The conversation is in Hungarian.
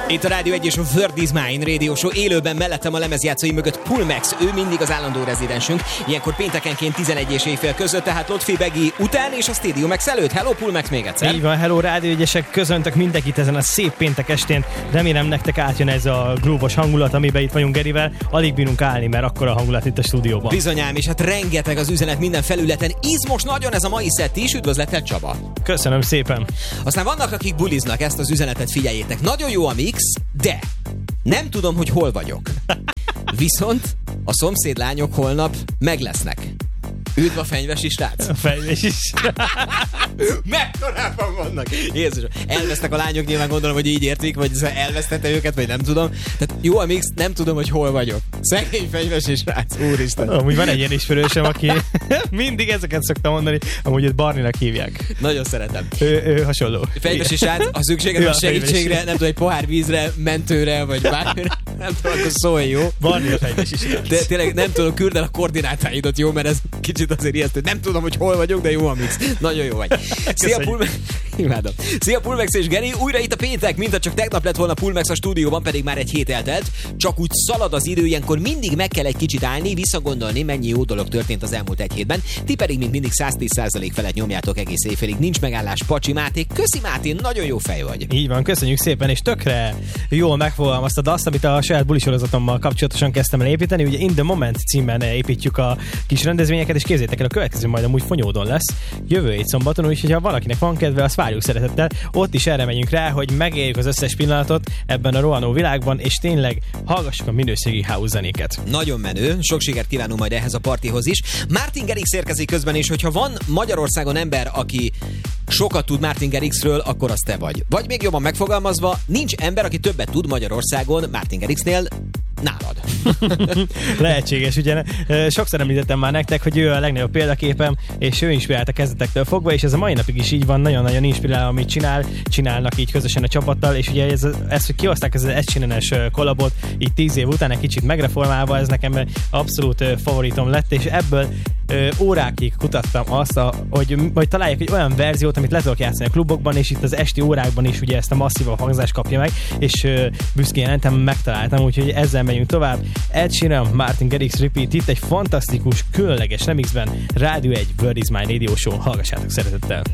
Itt a Rádió 1 és a Word is Mine Radio Show élőben, mellettem a lemezjátszói mögött Pulmex, ő mindig az állandó rezidensünk, ilyenkor péntekenként 11 és éjfél között, tehát Lotfi Begi után és a Stadium X előtt. Hello Pulmex még egyszer! Így van, hello Rádió 1-esek, köszöntök mindenkit ezen a szép péntek estén, remélem nektek átjön ez a grúvos hangulat, amiben itt vagyunk Gerivel, alig bírunk állni, mert akkora hangulat itt a stúdióban. Bizonyám, és hát rengeteg az üzenet minden felületen, izmos nagyon ez a mai szett is, üdvözlettel Csaba! Köszönöm szépen! Aztán vannak, akik buliznak, ezt az üzenetet figyeljétek, nagyon jó a mix, de nem tudom, hogy hol vagyok. Viszont a szomszédlányok holnap meg lesznek. Üdv a fenyvesi srác! A fenyvesi srác! Mekkorában vannak! Jézus, elvesztek a lányok, nyilván gondolom, hogy így értik, vagy elvesztette őket, vagy nem tudom. Tehát jó a mix, nem tudom, hogy hol vagyok. Szegény fenyvesi srác, úristen! Amúgy van egy ilyen ismerősöm, aki mindig ezeket szokta mondani, amúgy őt Barninak hívják. Nagyon szeretem. Ő hasonló. Fenyvesi srác, ha szükséged van segítségre, nem tudom, egy pohár vízre, mentőre, vagy bármire, nem tudom, akkor szólj, jó? Barni a fenyvesi srác. De tényleg nem tudom, küld el a koordinátáidat, jó, mert ez kicsit azért ijesztő. Nem tudom, hogy hol vagyok, de jó a mix. Nagyon jó vagy. Szia Pulmex! Imádom. Szia Pulmex és Geri, újra itt a péntek, mintha csak tegnap lett volna Pulmex a stúdióban, pedig már egy hét eltelt. Csak úgy szalad az idő, ilyenkor mindig meg kell egy kicsit állni, visszagondolni, mennyi jó dolog történt az elmúlt egy hétben. Ti pedig, mint mindig 110% felett nyomjátok egész éjfélig. Nincs megállás, Pacsi Máté. Köszi Máté, nagyon jó fej vagy. Így van, köszönjük szépen, és tökre jól megfogalmaztad azt, amit a saját bulisorozatommal kapcsolatosan kezdtem el építeni. Ugye In the Moment címen építjük a kis rendezvényeket, és képzeljétek el, a következő majd amúgy Fonyódon lesz jövő hét szombaton, úgyhogy ha valakinek van kedve, azt várjuk szeretettel. Ott is erre megyünk rá, hogy megéljük az összes pillanatot ebben a rohanó világban, és tényleg hallgassuk a minőségi house zenéket. Nagyon menő, sok sikert kívánunk majd ehhez a partihoz is. Martin Garrix érkezik közben, és hogyha van Magyarországon ember, aki sokat tud Martin Garrixről, akkor az te vagy. Vagy még jobban megfogalmazva, nincs ember, aki többet tud Magyarországon Martin Garrixnél nálad. Lehetséges, ugye? Sokszor említettem már nektek, hogy ő a legnagyobb példaképem, és ő inspirált a kezdetektől fogva, és ez a mai napig is így van, nagyon-nagyon inspirál, amit csinálnak így közösen a csapattal, és ugye ez hogy kihozták ez az egycsinenes kollabot, így 10 év után egy kicsit megreformálva, ez nekem abszolút favoritom lett, és ebből órákig kutattam azt, hogy találjak egy olyan verziót, amit le tudok játszani a klubokban, és itt az esti órákban is ugye ezt a masszívabb hangzást kapja meg, és büszkén jelentem, megtaláltam, úgyhogy ezzel megyünk tovább. Ed Sheeran, Martin Garrix Repeat, itt egy fantasztikus, különleges remixben, Rádió 1 Word is Mine Radio Show, hallgassátok szeretettel!